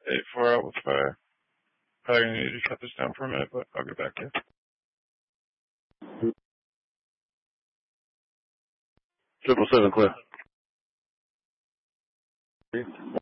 8-4 out with fire. Probably gonna need to shut this down for a minute, but I'll get back to you. 777 clear.